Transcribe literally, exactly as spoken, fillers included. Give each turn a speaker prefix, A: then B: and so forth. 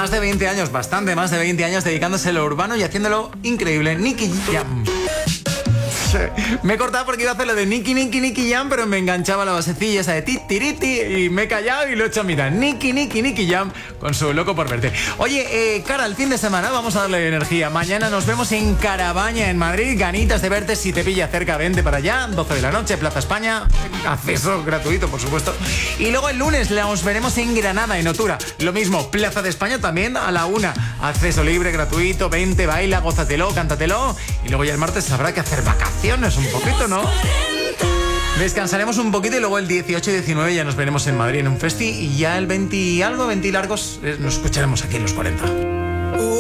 A: más de veinte años, bastante más de veinte años dedicándose a lo urbano y haciéndolo increíble. Nicky Jam. Me he cortado porque iba a hacer lo de Nicky, Nicky, Nicky Jam, pero me enganchaba la basecilla esa de titiriti y me he callado y lo he hecho a mitad. Nicky, Nicky, Nicky Jam con su Loco por Verte. Oye, eh, cara, el fin de semana vamos a darle energía. Mañana nos vemos en Carabaña, en Madrid. Ganitas de verte, si te pilla cerca, vente para allá. doce de la noche, Plaza España. Acceso gratuito, por supuesto. Y luego el lunes nos veremos en Granada, en Otura. Lo mismo, Plaza de España también a la una. Acceso libre, gratuito, vente, baila, gózatelo, cántatelo. Y luego ya el martes habrá que hacer vacaciones un poquito, ¿no? Descansaremos un poquito y luego el dieciocho y diecinueve ya nos veremos en Madrid en un festi y ya el veinte y algo, veinte y largos, nos escucharemos aquí en los cuarenta.